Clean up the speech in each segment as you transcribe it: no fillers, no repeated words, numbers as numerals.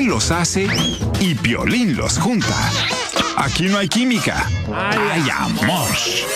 Él los hace y Piolín los junta. Aquí no hay química. Hay amor.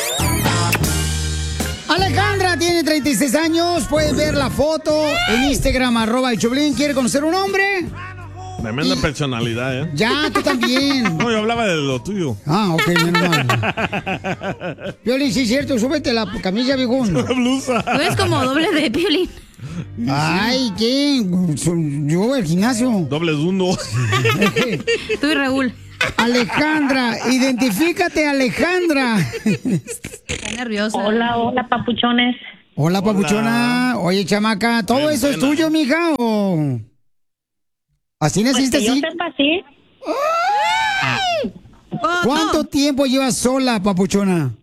Alejandra tiene 36 años. Puedes ver la foto en Instagram, @elchoplin. ¿Quiere conocer un hombre? Tremenda personalidad, ¿eh? Ya, tú también. No, yo hablaba de lo tuyo. Ok, menos mal. Piolín, sí es cierto, súbete la camisa, viejón. La blusa. Tú eres como doble de Piolín. Ay, ¿qué? Yo, el gimnasio. Doble uno. Tú y Raúl. Alejandra, identifícate, Alejandra. Está nerviosa. Hola, papuchones. Hola, papuchona. Oye, chamaca, ¿todo eso es tuyo, mija, o...? ¿Así naciste Pues que así? yo sepa, sí. ¿Cuánto tiempo llevas sola, papuchona?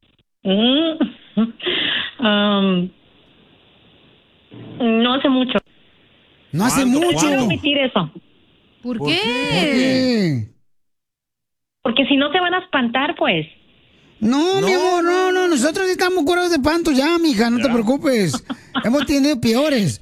No hace mucho. No hace mucho. No puedo admitir eso. ¿Por ¿Por qué? qué? Porque si no se van a espantar, pues. No, mi amor, no, nosotros estamos curados de panto ya, mija, no te preocupes. Hemos tenido peores.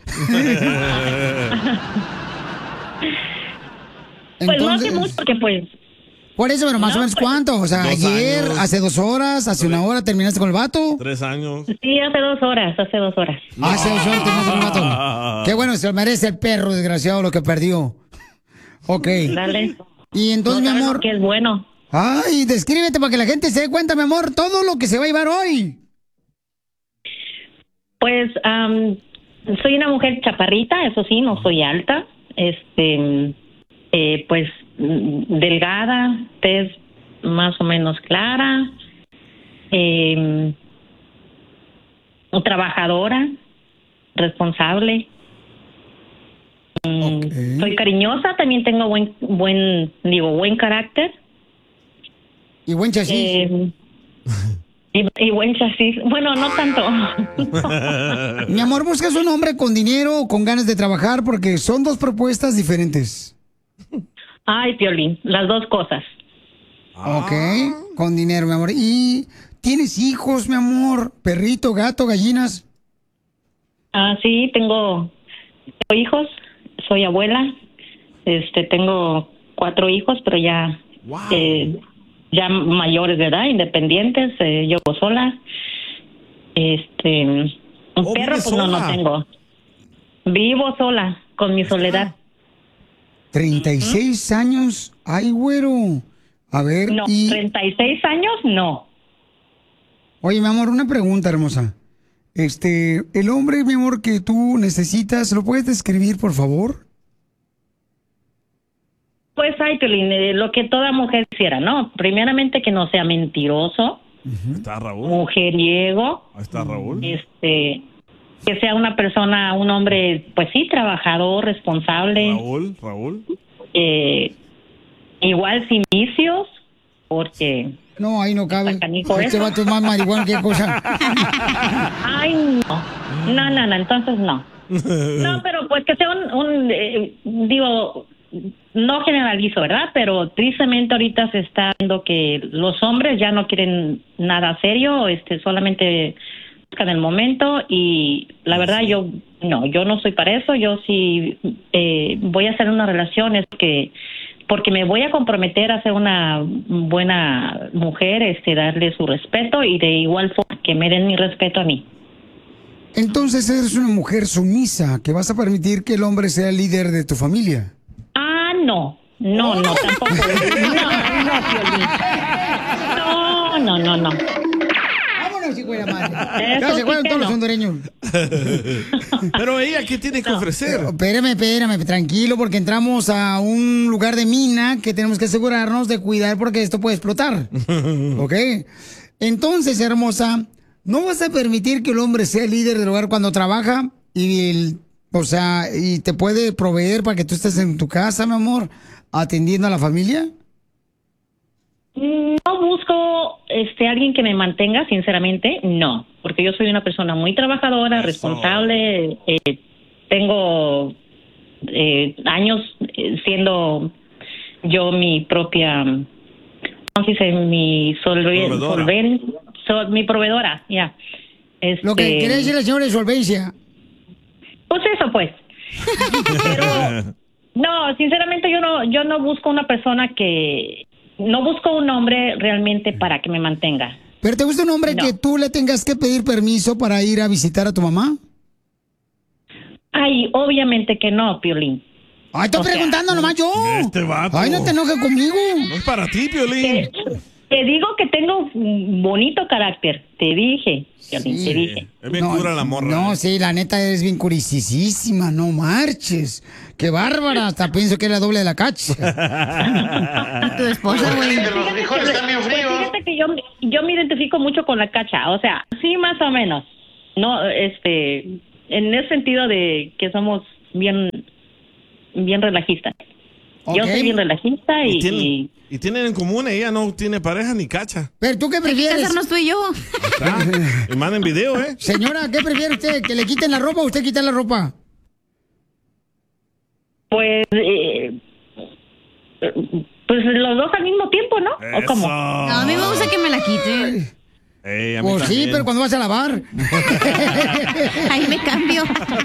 Pues no hace mucho, porque pues... Por eso, pero más o menos, ¿cuánto? O sea, 2 ayer, años. hace 2 horas, hace 1 hora, ¿terminaste con el vato? 3 años. Sí, hace 2 horas. Hace 2 horas terminaste con el vato. Qué bueno, se lo merece el perro desgraciado lo que perdió. Ok. Dale. Y entonces, No mi sabes amor... lo que es bueno. Ay, descríbete para que la gente se dé cuenta, mi amor, todo lo que se va a llevar hoy. Pues soy una mujer chaparrita, eso sí, no soy alta. Pues delgada, tez más o menos clara, trabajadora, responsable. Soy cariñosa, también tengo buen carácter. Y buen chasis. Y buen chasis. Bueno, no tanto. Mi amor, buscas un hombre con dinero o con ganas de trabajar porque son 2 propuestas diferentes. Ay, Piolín, las 2 cosas. Ok, con dinero, mi amor. ¿Y tienes hijos, mi amor? ¿Perrito, gato, gallinas? Sí, tengo hijos, soy abuela. Tengo 4 hijos, pero ya ya mayores de edad, independientes. Yo vivo sola. Un perro, pues no tengo. Vivo sola, con mi soledad. 36 años. Ay, güero. A ver, No, 36 años, no. Oye, mi amor, una pregunta hermosa. El hombre, mi amor, que tú necesitas, ¿lo puedes describir, por favor? Pues, ay, Piolín, lo que toda mujer quisiera, ¿no? Primeramente, que no sea mentiroso. ¿Está Raúl? Mujeriego. Ahí está Raúl. Que sea una persona, un hombre, pues sí, trabajador, responsable. Raúl. Igual sin vicios, porque... No, ahí no cabe. Canijo Este eso. vato es más marihuana que cosa. Ay, no, entonces no. No, pero pues que sea digo, no generalizo, ¿verdad? Pero tristemente ahorita se está viendo que los hombres ya no quieren nada serio, solamente buscan el momento, y la verdad yo no soy para eso. Yo sí voy a hacer una relación porque me voy a comprometer a ser una buena mujer, darle su respeto, y de igual forma que me den mi respeto a mí. Entonces eres una mujer sumisa, que vas a permitir que el hombre sea el líder de tu familia. No, tampoco. No. Vámonos, hijo de la madre. Eso Ya se sí fueron que todos los no. hondureños. Pero ella, ¿qué tiene que ofrecer? Espérame, tranquilo, porque entramos a un lugar de mina que tenemos que asegurarnos de cuidar porque esto puede explotar. ¿Ok? Entonces, hermosa, ¿no vas a permitir que el hombre sea el líder del hogar cuando trabaja y te puede proveer para que tú estés en tu casa, mi amor, atendiendo a la familia? No busco alguien que me mantenga, sinceramente, no, porque yo soy una persona muy trabajadora, responsable. Tengo años siendo yo mi propia, ¿cómo se dice? Mi proveedora, ya. Lo que quiere decir la señora de solvencia. Pues eso, pues. Pero, no, sinceramente yo no busco una persona no busco un hombre realmente para que me mantenga. ¿Pero te gusta un hombre que tú le tengas que pedir permiso para ir a visitar a tu mamá? Ay, obviamente que no, Piolín. Ay, estoy preguntando nomás yo. Este vato. Ay, no te enojes conmigo. No es para ti, Piolín. Te digo que tengo un bonito carácter. Te dije, Piolín, te dije. Es bien cura la morra. No, sí, la neta es bien curicisísima, no marches. Qué bárbara, hasta pienso que es la doble de la cacha. Tu esposa, güey. Los frijoles están bien fríos. Fíjate que yo me identifico mucho con la cacha, o sea, sí, más o menos. No, en el sentido de que somos bien relajistas. Okay. Yo soy bien relajista y tienen en común, ella no tiene pareja ni cacha. Pero ¿tú qué prefieres? Hay que hacernos tú y yo. Y manden video, ¿eh? Señora, ¿qué prefiere usted? ¿Que le quiten la ropa o usted quitar la ropa? pues los dos al mismo tiempo, ¿no? ¿O cómo? No, a mí me gusta que me la quiten. A mí Pues sí, también. pero cuando vas a lavar. Ahí me cambio.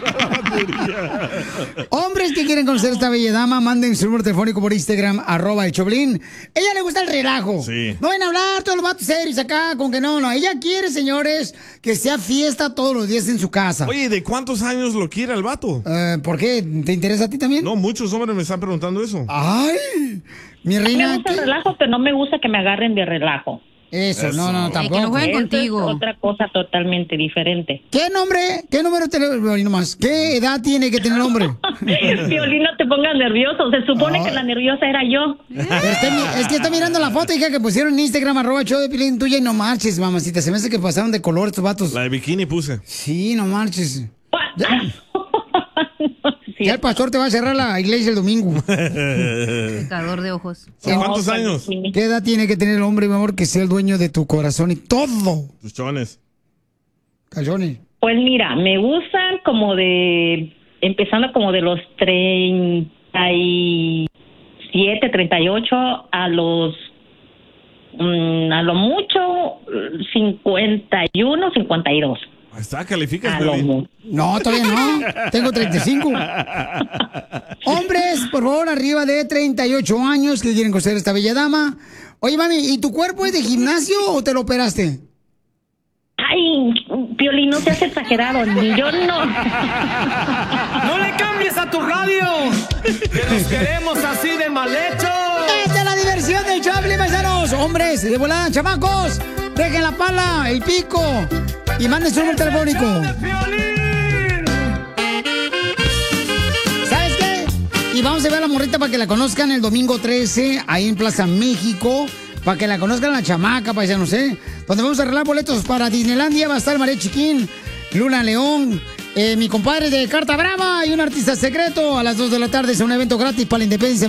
Hombres que quieren conocer a esta bella dama, manden su número telefónico por Instagram, @el Choplin. Ella le gusta el relajo. Sí. No van a hablar todos los vatos serios acá, con que no. Ella quiere, señores, que sea fiesta todos los días en su casa. Oye, ¿de cuántos años lo quiere el vato? ¿Por qué? ¿Te interesa a ti también? No, muchos hombres me están preguntando eso. Ay, mi Me reina. gusta el relajo, pero no me gusta que me agarren de relajo. Eso, no, tampoco. que no jueguen Eso contigo. es otra cosa totalmente diferente. ¿Qué número de teléfono nomás? ¿Qué edad tiene que tener el hombre? Piolín, no te pongas nervioso. Se supone que la nerviosa era yo. Es que está mirando la foto, hija, que pusieron en Instagram, @show_de_piolín tuya, y no marches, mamacita. Se me hace que pasaron de color estos vatos. La de bikini puse. Sí, no marches. Ya el pastor te va a cerrar la iglesia el domingo. Pecador de ojos. ¿Cuántos años? ¿Qué edad tiene que tener el hombre, mi amor, que sea el dueño de tu corazón y todo? Tus chones. Calzones. Pues mira, me gustan empezando como de los 37, 38 a lo mucho 51, 52. Ahí está, calificas, A lo Piolín. mucho. No, todavía no. Tengo 35. Hombres, por favor, arriba de 38 años que quieren conocer a esta bella dama. Oye, mami, ¿y tu cuerpo es de gimnasio o te lo operaste? Ay, Piolín, no seas exagerado. Ni yo no. ¡No le cambies a tu radio! ¡Que nos queremos así de mal hecho! ¡Esta es la diversión del Choplin, paisanos! Hombres, de volada, chamacos, dejen la pala, el pico y manden su número telefónico. ¿Sabes qué? Y vamos a ver a la morrita para que la conozcan el domingo 13, ahí en Plaza México. Para que la conozcan la chamaca, paisanos, ¿eh? Donde vamos a arreglar boletos para Disneylandia. Va a estar María Chiquín, Luna León, mi compadre de Carta Brava y un artista secreto. A las 2 de la tarde es un evento gratis para la independencia